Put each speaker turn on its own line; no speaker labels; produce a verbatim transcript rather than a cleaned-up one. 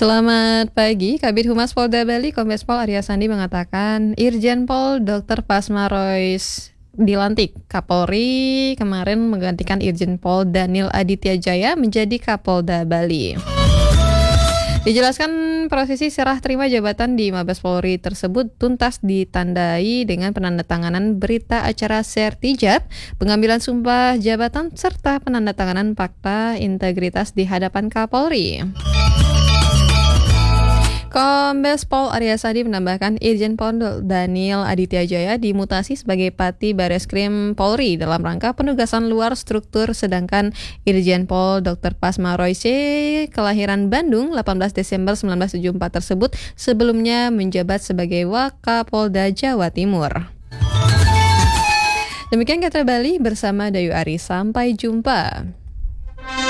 Selamat pagi, Kabid Humas Polda Bali Kombes Pol Arya Sandi mengatakan Irjen Pol Doktor Pasma Roys dilantik. Kapolri kemarin menggantikan Irjen Pol Daniel Aditya Jaya menjadi Kapolda Bali. Dijelaskan prosesi serah terima jabatan di Mabes Polri tersebut tuntas ditandai dengan penandatanganan berita acara sertijab, pengambilan sumpah jabatan serta penandatanganan fakta integritas di hadapan Kapolri. Kombes Pol Arya Sandi menambahkan Irjen Pol Daniel Aditya Jaya dimutasi sebagai Pati Bareskrim Polri dalam rangka penugasan luar struktur, sedangkan Irjen Pol Doktor Pasma Roys kelahiran Bandung delapan belas Desember seribu sembilan ratus tujuh puluh empat tersebut sebelumnya menjabat sebagai Wakapolda Jawa Timur. Demikian Kata Bali bersama Dayu Ari, sampai jumpa.